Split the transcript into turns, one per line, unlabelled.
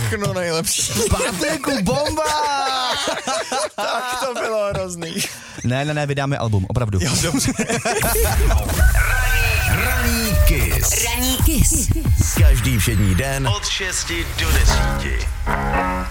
Všechno nejlepší.
Patriku, bomba!
Tak to bylo hrozný.
Ne, vydáme album, opravdu.
Jo, dobře.
Ranní Kiss.
Ranní Kiss.
Každý všední den od 6 do 10.